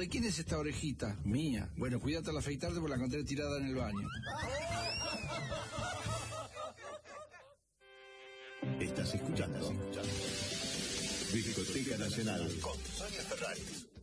¿De quién es esta orejita? Mía. Bueno, cuídate al afeitarte porque la encontré tirada en el baño. Estás escuchando Discoteca Nacional con Sonia Ferraris.